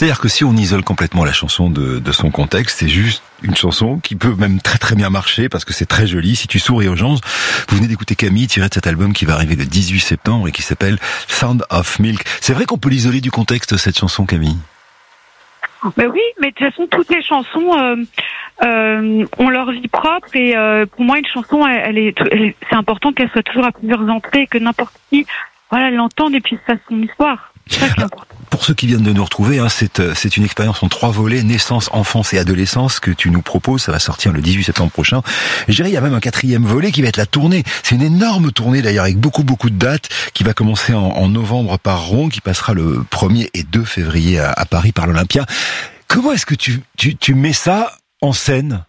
C'est-à-dire que si on isole complètement la chanson de son contexte, c'est juste une chanson qui peut même très très bien marcher parce que c'est très joli. Si tu souris aux gens, vous venez d'écouter Camille tiré de cet album qui va arriver le 18 septembre et qui s'appelle Sound of Milk. C'est vrai qu'on peut l'isoler du contexte, cette chanson, Camille? Mais oui, mais de toute façon, toutes les chansons ont leur vie propre et pour moi, une chanson, c'est important qu'elle soit toujours à plusieurs entrées, que n'importe qui, l'entende et puis fasse son histoire. Pour ceux qui viennent de nous retrouver, c'est une expérience en 3 volets, naissance, enfance et adolescence que tu nous proposes. Ça va sortir le 18 septembre prochain. Et je dirais, il y a même un 4e volet qui va être la tournée. C'est une énorme tournée d'ailleurs avec beaucoup de dates qui va commencer en novembre par Rouen, qui passera le 1er et 2 février à Paris par l'Olympia. Comment est-ce que tu mets ça en scène?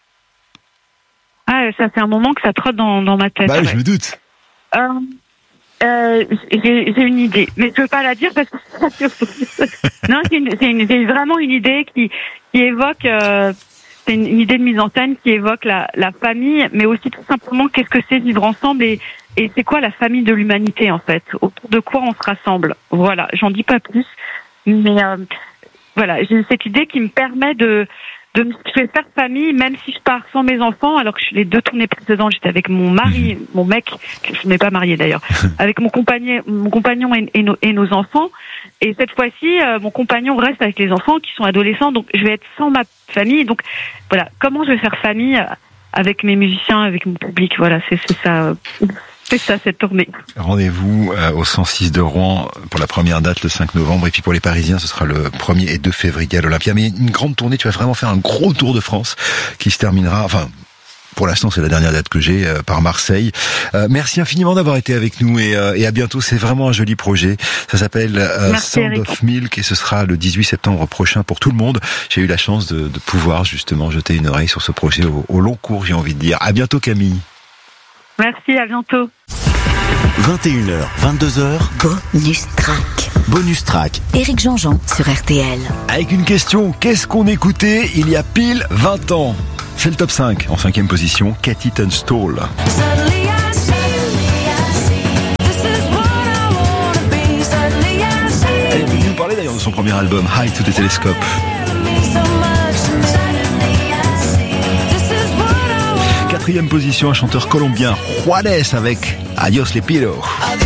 Ah, ça fait un moment que ça trotte dans ma tête. Bah, ouais. Je me doute. J'ai une idée, mais je veux pas la dire parce que non, c'est vraiment une idée qui évoque, c'est une idée de mise en scène qui évoque la famille, mais aussi tout simplement qu'est-ce que c'est vivre ensemble et c'est quoi la famille de l'humanité en fait, autour de quoi on se rassemble. Voilà, j'en dis pas plus, mais j'ai cette idée qui me permet de je vais faire famille, même si je pars sans mes enfants, alors que les 2 tournées précédentes, j'étais avec mon mari, mon mec, je ne m'ai pas marié d'ailleurs, avec mon compagnon et nos enfants. Et cette fois-ci, mon compagnon reste avec les enfants qui sont adolescents, donc je vais être sans ma famille. Donc voilà, comment je vais faire famille avec mes musiciens, avec mon public. Voilà, c'est ça. C'est ça, cette tournée. Rendez-vous au 106 de Rouen pour la première date le 5 novembre. Et puis pour les Parisiens, ce sera le 1er et 2 février à l'Olympia. Mais une grande tournée, tu vas vraiment faire un gros tour de France qui se terminera... Pour l'instant, c'est la dernière date que j'ai par Marseille. Merci infiniment d'avoir été avec nous et à bientôt. C'est vraiment un joli projet. Ça s'appelle Sound of Milk et ce sera le 18 septembre prochain pour tout le monde. J'ai eu la chance de pouvoir justement jeter une oreille sur ce projet au long cours, j'ai envie de dire. À bientôt, Camille. Merci, à bientôt. 21h, 22h. Bonus track. Éric Jean-Jean sur RTL. Avec une question, qu'est-ce qu'on écoutait il y a pile 20 ans? C'est le top 5. En 5e position, Cathy Tunstall. Elle est venue nous parler d'ailleurs de son premier album, High to the Telescope. 4e position, un chanteur colombien, Juárez avec Adiós Le Pido.